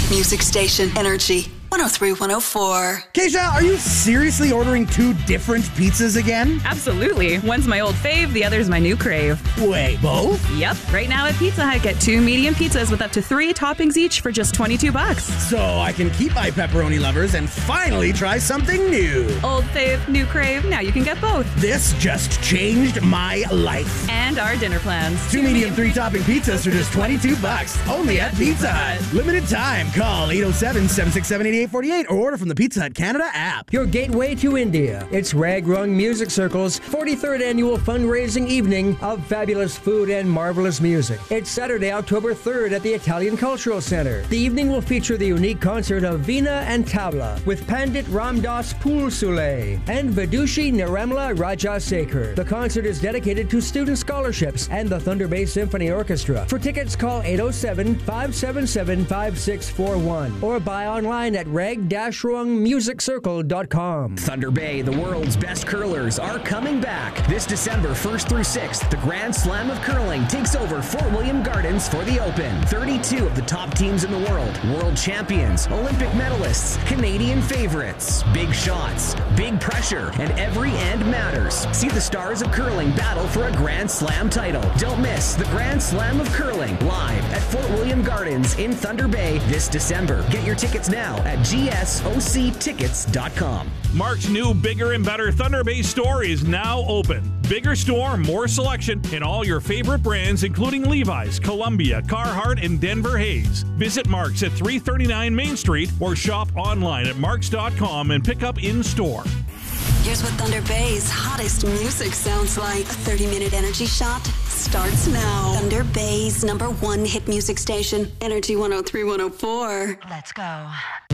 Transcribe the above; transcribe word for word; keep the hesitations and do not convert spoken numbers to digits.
hit music station, Energy one oh three, one oh four. Keisha, are you seriously ordering two different pizzas again? Absolutely. One's my old fave, the other's my new crave. Wait, both? Yep. Right now at Pizza Hut, get two medium pizzas with up to three toppings each for just twenty-two bucks. So I can keep my pepperoni lovers and finally try something new. Old fave, new crave, now you can get both. This just changed my life. And our dinner plans. Two, two medium, three topping pizzas for just twenty-two bucks. Only at Pizza Hut. Limited time. Call eight oh seven, seven six seven, eight eight four eight or order from the Pizza Hut Canada app. Your gateway to India. It's Rag Rung Music Circle's forty-third annual fundraising evening of fabulous food and marvelous music. It's Saturday, October third at the Italian Cultural Center. The evening will feature the unique concert of Veena and Tabla with Pandit Ramdas Pulsule and Vidushi Nirmala Rajasekhar. The concert is dedicated to student scholarships and the Thunder Bay Symphony Orchestra. For tickets, call eight oh seven, five seven seven, five six four one or buy online at rag rung music circle dot com. Thunder Bay, the world's best curlers, are coming back. This December first through sixth, the Grand Slam of Curling takes over Fort William Gardens for the Open. thirty-two of the top teams in the world, world champions, Olympic medalists, Canadian favorites, big shots, big pressure, and every end matters. See the stars of curling battle for a Grand Slam title. Don't miss the Grand Slam of Curling live at Fort William Gardens in Thunder Bay this December. Get your tickets now at G S O C tickets dot com. Mark's new bigger and better Thunder Bay store is now open. Bigger store, more selection, and all your favorite brands including Levi's, Columbia, Carhartt, and Denver Hayes. Visit Mark's at three thirty-nine Main Street or shop online at marks dot com and pick up in store. Here's what Thunder Bay's hottest music sounds like. A thirty-minute energy shot starts now. Thunder Bay's number one hit music station, Energy one oh three, one oh four. Let's go.